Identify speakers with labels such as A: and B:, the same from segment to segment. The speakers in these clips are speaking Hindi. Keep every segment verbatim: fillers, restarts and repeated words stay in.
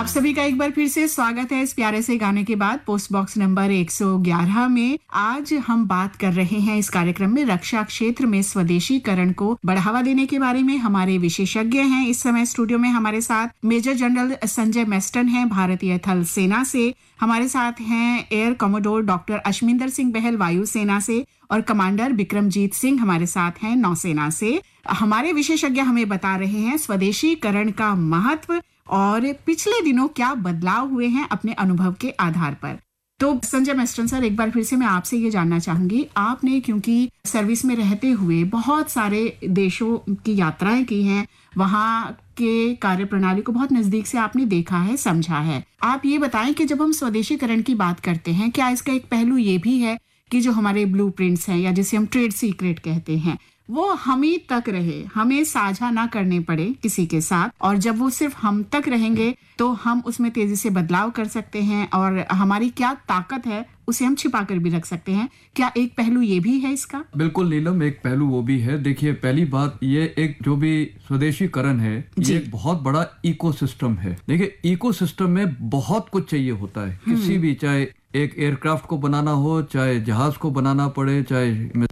A: आप सभी का एक बार फिर से स्वागत है इस प्यारे से गाने के बाद पोस्ट बॉक्स नंबर एक सौ ग्यारह में। आज हम बात कर रहे हैं इस कार्यक्रम में रक्षा क्षेत्र में स्वदेशीकरण को बढ़ावा देने के बारे में। हमारे विशेषज्ञ हैं इस समय स्टूडियो में हमारे साथ मेजर जनरल संजय मेस्टन हैं भारतीय थल सेना से, हमारे साथ हैं एयर कमोडोर डॉक्टर अश्मिंदर सिंह बहल वायुसेना से और कमांडर विक्रमजीत सिंह हमारे साथ हैं नौसेना से। हमारे विशेषज्ञ हमें बता रहे हैं स्वदेशीकरण का महत्व और पिछले दिनों क्या बदलाव हुए हैं अपने अनुभव के आधार पर। तो संजय मेस्टन सर, एक बार फिर से मैं आपसे ये जानना चाहूंगी, आपने क्योंकि सर्विस में रहते हुए बहुत सारे देशों की यात्राएं की हैं, वहाँ के कार्य प्रणाली को बहुत नजदीक से आपने देखा है, समझा है। आप ये बताएं कि जब हम स्वदेशीकरण की बात करते हैं, क्या इसका एक पहलू ये भी है कि जो हमारे ब्लूप्रिंट्स हैं या जिसे हम ट्रेड सीक्रेट कहते हैं, वो हम ही तक रहे, हमें साझा ना करने पड़े किसी के साथ, और जब वो सिर्फ हम तक रहेंगे तो हम उसमें तेजी से बदलाव कर सकते हैं और हमारी क्या ताकत है उसे हम छिपा कर भी रख सकते हैं। क्या एक पहलू ये भी है इसका?
B: बिल्कुल नीलम, एक पहलू वो भी है। देखिए, पहली बात ये एक जो भी स्वदेशीकरण है ये एक बहुत बड़ा इकोसिस्टम है। देखिए, इकोसिस्टम में बहुत कुछ चाहिए होता है, किसी भी, चाहे एक एयरक्राफ्ट को बनाना हो, चाहे जहाज को बनाना पड़े, चाहे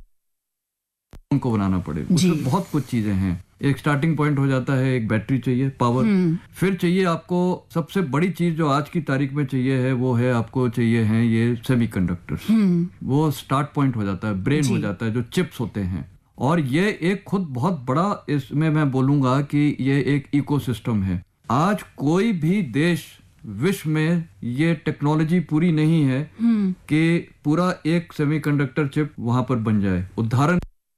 B: को बनाना पड़े, उसमें बहुत कुछ चीजें हैं। एक स्टार्टिंग पॉइंट हो जाता है, एक बैटरी चाहिए, पावर, फिर चाहिए आपको सबसे बड़ी चीज जो आज की तारीख में चाहिए है वो है आपको चाहिए हैं ये सेमीकंडक्टर्स। वो स्टार्ट पॉइंट हो जाता है, ब्रेन हो जाता है, जो चिप्स होते हैं। और ये एक खुद बहुत बड़ा, इसमें मैं बोलूंगा कि ये एक इकोसिस्टम है। आज कोई भी देश विश्व में ये टेक्नोलॉजी पूरी नहीं है कि पूरा एक सेमीकंडक्टर चिप वहां पर बन जाए। उदाहरण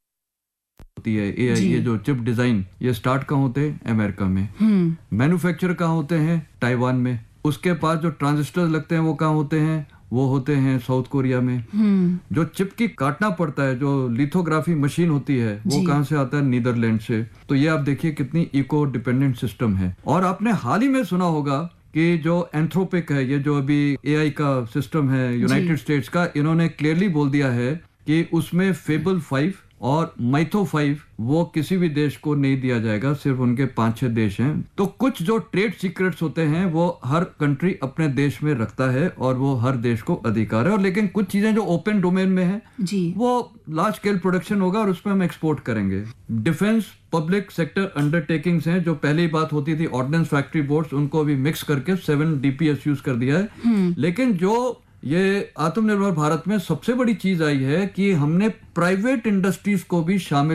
B: होती है ए आई, ये जो चिप डिजाइन, ये स्टार्ट कहाँ होते हैं? अमेरिका में। मैन्युफैक्चर कहाँ होते हैं? ताइवान में। उसके पास जो ट्रांजिस्टर लगते हैं वो कहाँ होते हैं? वो होते हैं साउथ कोरिया में। जो चिप की काटना पड़ता है, जो लिथोग्राफी मशीन होती है, वो कहाँ से आता है? नीदरलैंड से। तो ये आप देखिए कितनी इको डिपेंडेंट सिस्टम है। और आपने हाल ही में सुना होगा कि जो एंथ्रोपिक है, ये जो अभी ए आई का सिस्टम है यूनाइटेड स्टेट्स का, इन्होंने क्लियरली बोल दिया है कि उसमें फेबल फाइव और माइथो फाइव वो किसी भी देश को नहीं दिया जाएगा, सिर्फ उनके पांच छह देश हैं। तो कुछ जो ट्रेड सीक्रेट्स होते हैं वो हर कंट्री अपने देश में रखता है और वो हर देश को अधिकार है। और लेकिन कुछ चीजें जो ओपन डोमेन में है जी, वो लार्ज स्केल प्रोडक्शन होगा और उसमें हम एक्सपोर्ट करेंगे। डिफेंस पब्लिक सेक्टर अंडरटेकिंग्स हैं, जो पहले बात होती थी ऑर्डिनेंस फैक्ट्री बोर्ड्स, उनको अभी मिक्स करके seven D P S use कर दिया है। लेकिन जो ये आत्मनिर्भर भारत में सबसे बड़ी चीज आई है कि हमने प्राइवेट इंडस्ट्रीज को भी शामिल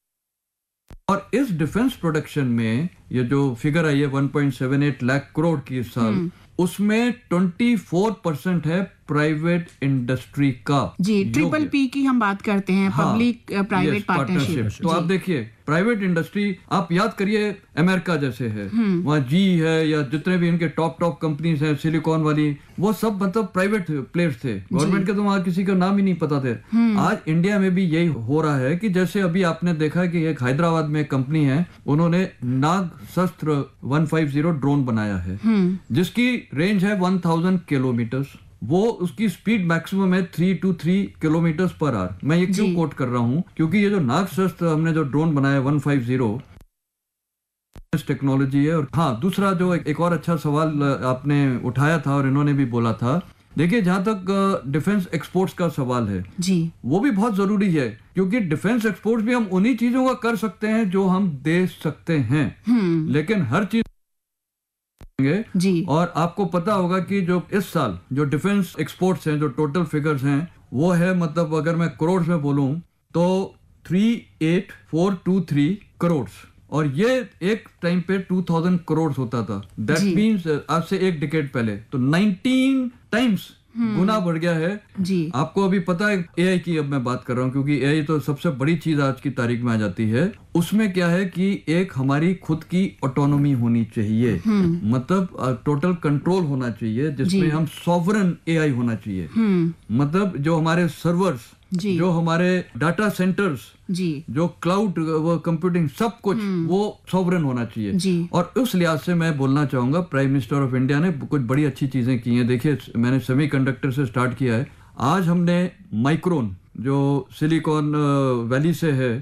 B: कर, और इस डिफेंस प्रोडक्शन में ये जो फिगर आई है one point seven eight lakh crore की इस साल, उसमें चौबीस परसेंट है प्राइवेट इंडस्ट्री का। जी,
A: ट्रिपल पी की हम बात करते हैं, पब्लिक प्राइवेट पार्टनरशिप।
B: तो आप देखिए प्राइवेट इंडस्ट्री, आप याद करिए अमेरिका जैसे है, वहाँ जी है या जितने भी इनके टॉप टॉप कंपनीज हैं, सिलिकॉन वाली, वो सब मतलब प्राइवेट प्लेयर्स थे। गवर्नमेंट के तो वहाँ किसी का नाम ही नहीं पता थे। आज इंडिया में भी यही हो रहा है कि जैसे अभी आपने देखा कि एक हैदराबाद में कंपनी है, उन्होंने नाग शस्त्र वन फिफ्टी ड्रोन बनाया है, जिसकी रेंज है वन थाउजेंड किलोमीटर। वो उसकी स्पीड मैक्सिमम है three to three kilometre per hour. मैं ये क्यों कोट कर रहा हूँ? क्योंकि ये जो नाग शस्त्र हमने जो ड्रोन बनाया वन फिफ्टी टेक्नोलॉजी है। और हाँ, दूसरा जो एक, एक और अच्छा सवाल आपने उठाया था और इन्होंने भी बोला था, देखिए जहां तक डिफेंस एक्सपोर्ट्स का सवाल है जी, वो भी बहुत जरूरी है, क्योंकि डिफेंस एक्सपोर्ट्स भी हम उन्हीं चीजों का कर सकते हैं जो हम दे सकते हैं, लेकिन हर चीज जी। और आपको पता होगा कि जो इस साल जो डिफेंस एक्सपोर्ट्स हैं, जो टोटल फिगर्स हैं, वो है, मतलब अगर मैं करोड़ में बोलूं तो three eight four to three crore, और ये एक टाइम पे टू थाउजेंड करोड़ होता था। दैट मीन्स आज से एक डिकेड पहले तो नाइनटीन टाइम्स गुना बढ़ गया है जी। आपको अभी पता है ए आई की, अब मैं बात कर रहा हूँ क्योंकि ए आई तो सबसे बड़ी चीज आज की तारीख में आ जाती है। उसमें क्या है कि एक हमारी खुद की ऑटोनोमी होनी चाहिए, मतलब टोटल कंट्रोल होना चाहिए, जिसमें हम सॉवरन ए आई होना चाहिए। मतलब जो हमारे सर्वर्स, जो हमारे डाटा सेंटर्स, जी, जो क्लाउड कंप्यूटिंग, सब कुछ वो सॉवरन होना चाहिए जी। और उस लिहाज से मैं बोलना चाहूंगा प्राइम मिनिस्टर ऑफ इंडिया ने कुछ बड़ी अच्छी चीजें की हैं। देखिए, मैंने सेमीकंडक्टर से स्टार्ट किया है। आज हमने माइक्रोन, जो सिलिकॉन वैली से है,